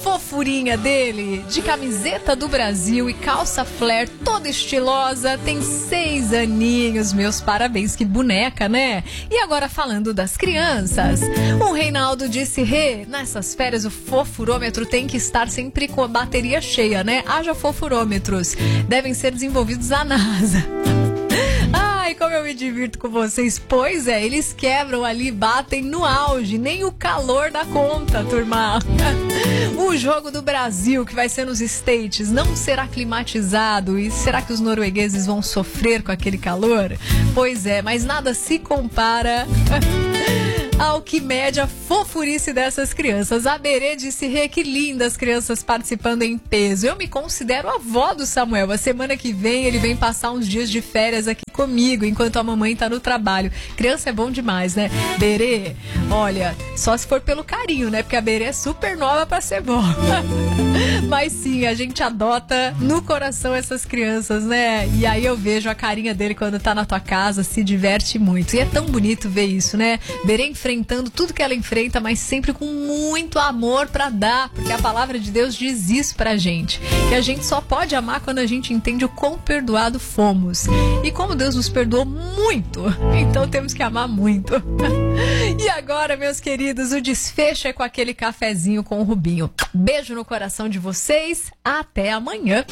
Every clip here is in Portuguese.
fofurinha dele, de camiseta do Brasil e calça flare toda estilosa, tem 6 aninhos, meus parabéns, que boneca, né? E agora falando das crianças, o Reinaldo disse, nessas férias o fofurômetro tem que estar sempre com a bateria cheia, né? Haja fofurômetros, devem ser desenvolvidos à NASA. Ai, como eu me divirto com vocês. Pois é, eles quebram ali, batem no auge, nem o calor dá conta, turma. O jogo do Brasil, que vai ser nos States, não será climatizado. E será que os noruegueses vão sofrer com aquele calor? Pois é, mas nada se compara ao que mede a fofurice dessas crianças. A Berê disse, que lindas crianças participando em peso. Eu me considero avó do Samuel. A semana que vem ele vem passar uns dias de férias aqui comigo, enquanto a mamãe tá no trabalho. Criança é bom demais, né? Berê, olha, só se for pelo carinho, né? Porque a Berê é super nova pra ser vó. Mas sim, a gente adota no coração essas crianças, né? E aí eu vejo a carinha dele quando tá na tua casa, se diverte muito. E é tão bonito ver isso, né? Berê enfrentando tudo que ela enfrenta, mas sempre com muito amor pra dar, porque a palavra de Deus diz isso pra gente, que a gente só pode amar quando a gente entende o quão perdoado fomos. E como Deus nos perdoou muito, então temos que amar muito. E agora, meus queridos, o desfecho é com aquele cafezinho com o Rubinho. Beijo no coração de vocês, até amanhã.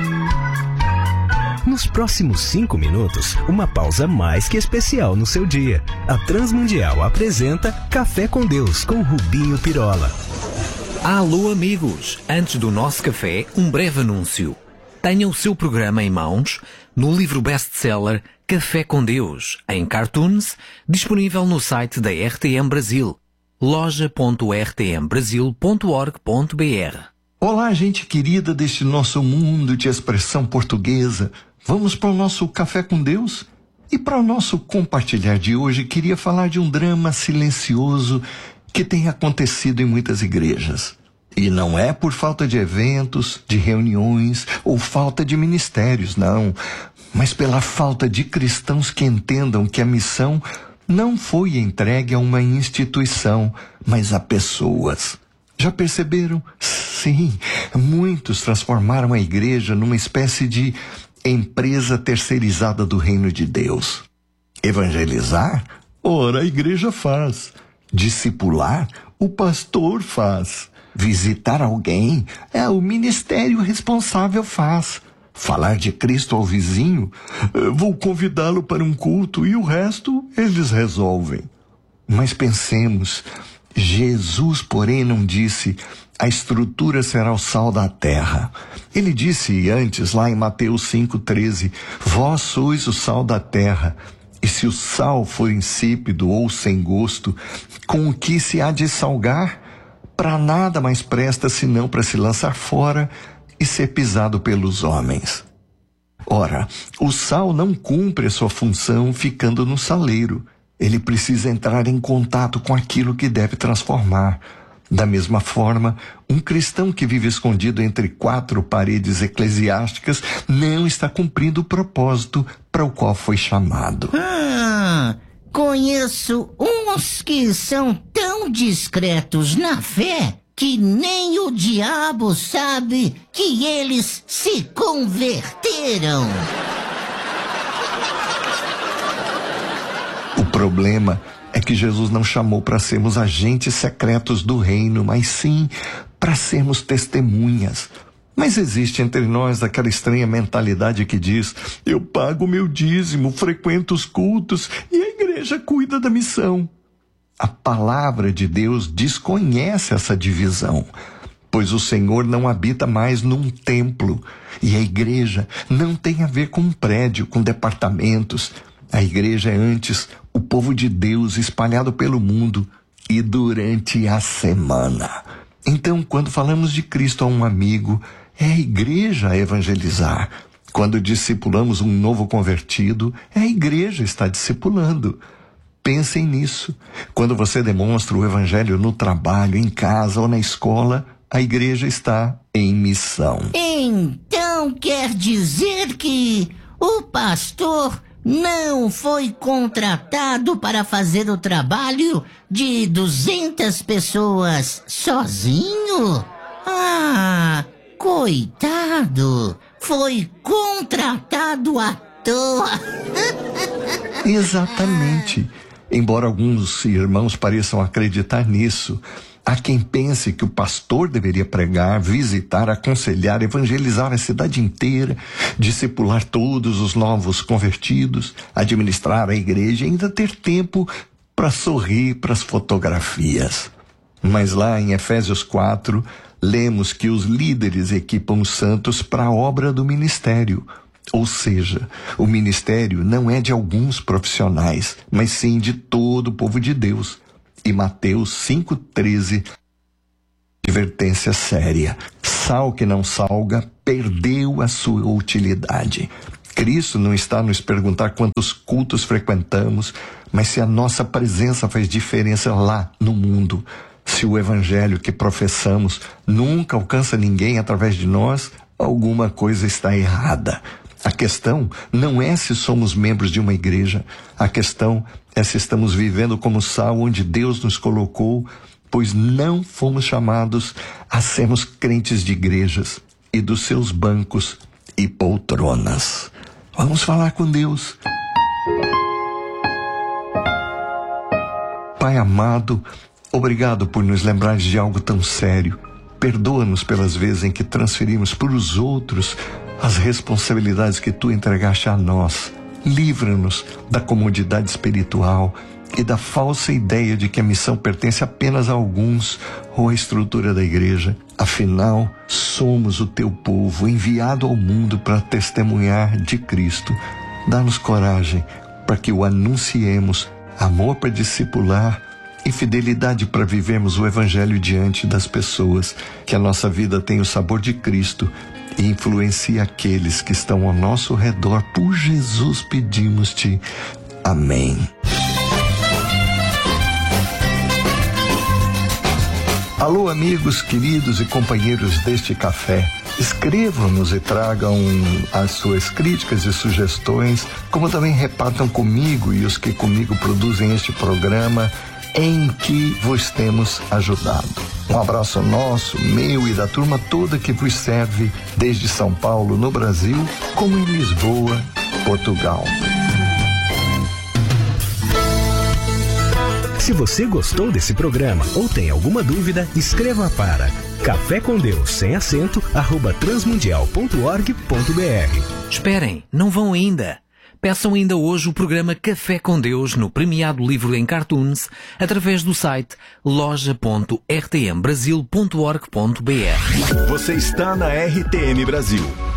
Nos próximos 5 minutos, uma pausa mais que especial no seu dia. A Transmundial apresenta Café com Deus, com Rubinho Pirola. Alô, amigos! Antes do nosso café, um breve anúncio. Tenha o seu programa em mãos no livro best-seller Café com Deus, em cartoons, disponível no site da RTM Brasil, loja.rtmbrasil.org.br. Olá, gente querida deste nosso mundo de expressão portuguesa. Vamos para o nosso Café com Deus? E para o nosso compartilhar de hoje, queria falar de um drama silencioso que tem acontecido em muitas igrejas. E não é por falta de eventos, de reuniões ou falta de ministérios, não. Mas pela falta de cristãos que entendam que a missão não foi entregue a uma instituição, mas a pessoas. Já perceberam? Sim, muitos transformaram a igreja numa espécie de empresa terceirizada do reino de Deus. Evangelizar? Ora, a igreja faz. Discipular? O pastor faz. Visitar alguém? O ministério responsável faz. Falar de Cristo ao vizinho? Vou convidá-lo para um culto e o resto eles resolvem. Mas pensemos, Jesus, porém, não disse: a estrutura será o sal da terra. Ele disse antes, lá em Mateus 5,13, vós sois o sal da terra, e se o sal for insípido ou sem gosto, com o que se há de salgar? Para nada mais presta senão para se lançar fora e ser pisado pelos homens. Ora, o sal não cumpre a sua função ficando no saleiro. Ele precisa entrar em contato com aquilo que deve transformar. Da mesma forma, um cristão que vive escondido entre 4 paredes eclesiásticas não está cumprindo o propósito para o qual foi chamado. Conheço uns que são tão discretos na fé que nem o diabo sabe que eles se converteram. O problema é que Jesus não chamou para sermos agentes secretos do reino, mas sim para sermos testemunhas. Mas existe entre nós aquela estranha mentalidade que diz: eu pago meu dízimo, frequento os cultos e a igreja cuida da missão. A palavra de Deus desconhece essa divisão, pois o Senhor não habita mais num templo e a igreja não tem a ver com um prédio, com departamentos. A igreja é antes o povo de Deus espalhado pelo mundo e durante a semana. Então, quando falamos de Cristo a um amigo, é a igreja a evangelizar. Quando discipulamos um novo convertido, é a igreja está discipulando. Pensem nisso. Quando você demonstra o evangelho no trabalho, em casa ou na escola, a igreja está em missão. Então quer dizer que o pastor não foi contratado para fazer o trabalho de 200 pessoas sozinho? Coitado, foi contratado à toa. Exatamente. Embora alguns irmãos pareçam acreditar nisso, há quem pense que o pastor deveria pregar, visitar, aconselhar, evangelizar a cidade inteira, discipular todos os novos convertidos, administrar a igreja e ainda ter tempo para sorrir para as fotografias. Mas lá em Efésios 4, lemos que os líderes equipam os santos para a obra do ministério. Ou seja, o ministério não é de alguns profissionais, mas sim de todo o povo de Deus. E Mateus 5,13, advertência séria: sal que não salga perdeu a sua utilidade. Cristo não está nos perguntar quantos cultos frequentamos, mas se a nossa presença faz diferença lá no mundo. Se o evangelho que professamos nunca alcança ninguém através de nós, alguma coisa está errada. A questão não é se somos membros de uma igreja. A questão é se estamos vivendo como sal onde Deus nos colocou, pois não fomos chamados a sermos crentes de igrejas e dos seus bancos e poltronas. Vamos falar com Deus. Pai amado, obrigado por nos lembrar de algo tão sério. Perdoa-nos pelas vezes em que transferimos para os outros as responsabilidades que tu entregaste a nós. Livra-nos da comodidade espiritual e da falsa ideia de que a missão pertence apenas a alguns ou à estrutura da igreja. Afinal, somos o teu povo enviado ao mundo para testemunhar de Cristo. Dá-nos coragem para que o anunciemos, amor para discipular e fidelidade para vivermos o evangelho diante das pessoas. Que a nossa vida tenha o sabor de Cristo e influencie aqueles que estão ao nosso redor. Por Jesus pedimos-te. Amém. Alô, amigos queridos e companheiros deste café. Escrevam-nos e tragam as suas críticas e sugestões, como também repartam comigo e os que comigo produzem este programa, em que vos temos ajudado. Um abraço nosso, meu e da turma toda que vos serve desde São Paulo, no Brasil, como em Lisboa, Portugal. Se você gostou desse programa ou tem alguma dúvida, escreva para Café com Deus, sem acento, @transmundial.org.br. Esperem, não vão ainda. Peçam ainda hoje o programa Café com Deus no premiado livro em cartoons através do site loja.rtmbrasil.org.br. Você está na RTM Brasil.